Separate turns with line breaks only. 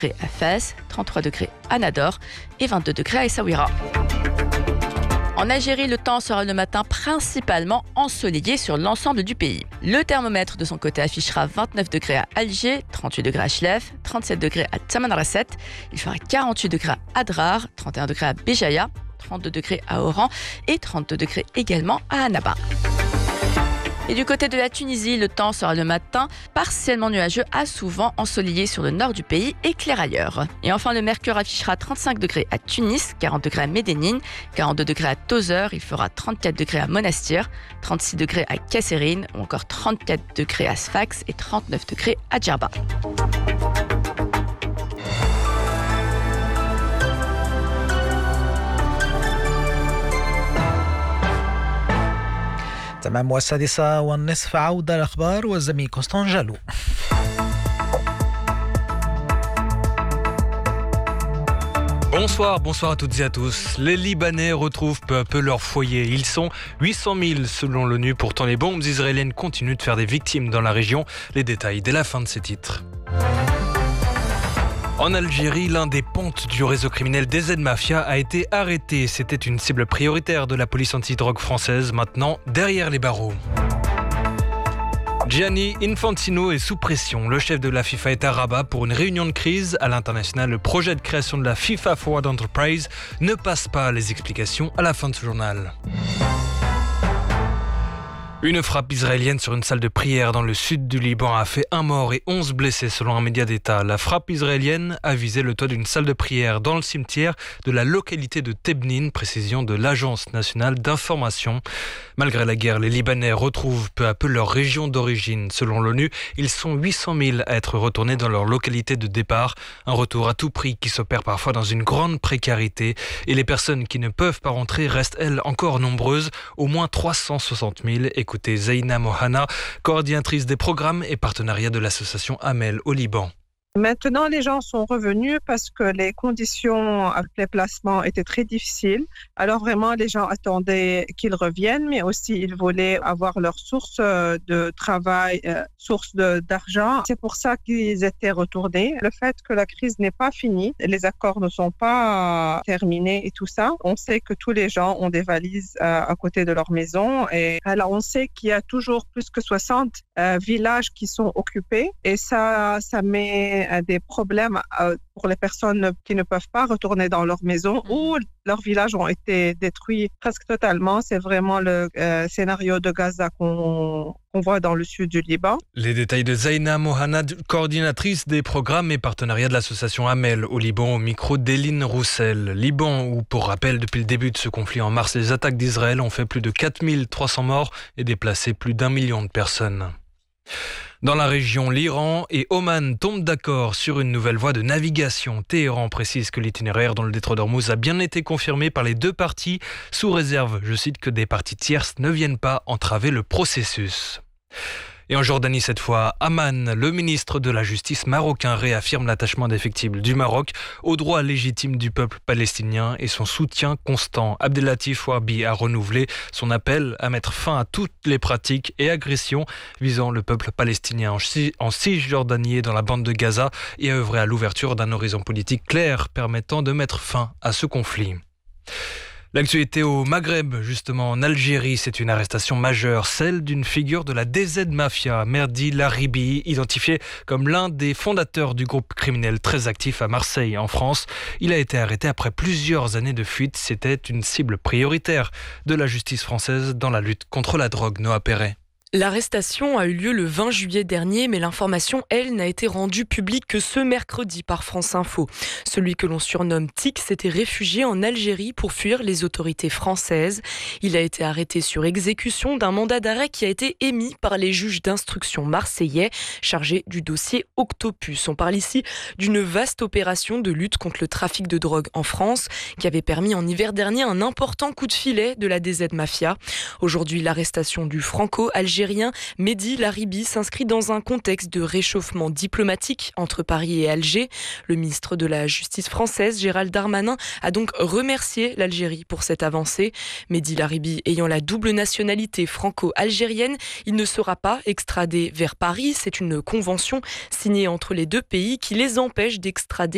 à Fès, 33 degrés à Nador et 22 degrés à Essaouira. En Algérie, le temps sera le matin principalement ensoleillé sur l'ensemble du pays. Le thermomètre de son côté affichera 29 degrés à Alger, 38 degrés à Chlef, 37 degrés à Tamanrasset, il fera 48 degrés à Adrar, 31 degrés à Béjaïa, 32 degrés à Oran et 32 degrés également à Annaba. Et du côté de la Tunisie, le temps sera le matin partiellement nuageux à souvent ensoleillé sur le nord du pays et clair ailleurs. Et enfin, le mercure affichera 35 degrés à Tunis, 40 degrés à Médénine, 42 degrés à Tozeur, il fera 34 degrés à Monastir, 36 degrés à Kasserine ou encore 34 degrés à Sfax et 39 degrés à Djerba.
تمام، والسادسة والنصف عودة الأخبار والزميل كوستان جالو.
Bonsoir à toutes et à tous. Les Libanais retrouvent peu à peu leur foyer. Ils sont 800 000 selon l'ONU. Pourtant, les bombes israéliennes continuent de faire des victimes dans la région. Les détails dès la fin de ces titres. En Algérie, l'un des pontes du réseau criminel DZ Mafia a été arrêté. C'était une cible prioritaire de la police antidrogue française, maintenant derrière les barreaux. Gianni Infantino est sous pression. Le chef de la FIFA est à Rabat pour une réunion de crise. À l'international, le projet de création de la FIFA Forward Enterprise ne passe pas. Les explications à la fin de ce journal. Une frappe israélienne sur une salle de prière dans le sud du Liban a fait 1 mort et 11 blessés selon un média d'État. La frappe israélienne a visé le toit d'une salle de prière dans le cimetière de la localité de Tebnin, précision de l'Agence nationale d'information. Malgré la guerre, les Libanais retrouvent peu à peu leur région d'origine. Selon l'ONU, ils sont 800 000 à être retournés dans leur localité de départ. Un retour à tout prix qui s'opère parfois dans une grande précarité. Et les personnes qui ne peuvent pas rentrer restent, elles, encore nombreuses. Au moins 360 000. Écoutez Zaina Mohana, coordinatrice des programmes et partenariats de l'association Amel au Liban.
Maintenant, les gens sont revenus parce que les conditions avec les placements étaient très difficiles. Alors vraiment, les gens attendaient qu'ils reviennent, mais aussi ils voulaient avoir leur source de travail, source d'argent. C'est pour ça qu'ils étaient retournés. Le fait que la crise n'est pas finie, les accords ne sont pas terminés et tout ça, on sait que tous les gens ont des valises à côté de leur maison. Et alors, on sait qu'il y a toujours plus que 60 villages qui sont occupés et ça met des problèmes pour les personnes qui ne peuvent pas retourner dans leur maison ou leurs villages ont été détruits presque totalement. C'est vraiment le scénario de Gaza qu'on voit dans le sud du Liban.
Les détails de Zaina Mohana, coordinatrice des programmes et partenariats de l'association Amel au Liban, au micro d'Éline Roussel. Liban où, pour rappel, depuis le début de ce conflit en mars, les attaques d'Israël ont fait plus de 4300 morts et déplacé plus d'1 million de personnes. Dans la région, l'Iran et Oman tombent d'accord sur une nouvelle voie de navigation. Téhéran précise que l'itinéraire dans le détroit d'Ormuz a bien été confirmé par les deux parties, sous réserve, je cite, que des parties tierces ne viennent pas entraver le processus. Et en Jordanie cette fois, Amman, le ministre de la Justice marocain, réaffirme l'attachement indéfectible du Maroc aux droits légitimes du peuple palestinien et son soutien constant. Abdelatif Warbi a renouvelé son appel à mettre fin à toutes les pratiques et agressions visant le peuple palestinien en Cisjordanie et dans la bande de Gaza et a œuvré à l'ouverture d'un horizon politique clair permettant de mettre fin à ce conflit. L'actualité au Maghreb, justement en Algérie, c'est une arrestation majeure, celle d'une figure de la DZ Mafia, Merdi Laribi, identifié comme l'un des fondateurs du groupe criminel très actif à Marseille, en France. Il a été arrêté après plusieurs années de fuite. C'était une cible prioritaire de la justice française dans la lutte contre la drogue. Noah Perret.
L'arrestation a eu lieu le 20 juillet dernier, mais l'information, elle, n'a été rendue publique que ce mercredi par France Info. Celui que l'on surnomme Tic s'était réfugié en Algérie pour fuir les autorités françaises. Il a été arrêté sur exécution d'un mandat d'arrêt qui a été émis par les juges d'instruction marseillais chargés du dossier Octopus. On parle ici d'une vaste opération de lutte contre le trafic de drogue en France qui avait permis en hiver dernier un important coup de filet de la DZ Mafia. Aujourd'hui, l'arrestation du franco-algérien Mehdi Laribi s'inscrit dans un contexte de réchauffement diplomatique entre Paris et Alger. Le ministre de la Justice française, Gérald Darmanin, a donc remercié l'Algérie pour cette avancée. Mehdi Laribi ayant la double nationalité franco-algérienne, il ne sera pas extradé vers Paris. C'est une convention signée entre les deux pays qui les empêche d'extrader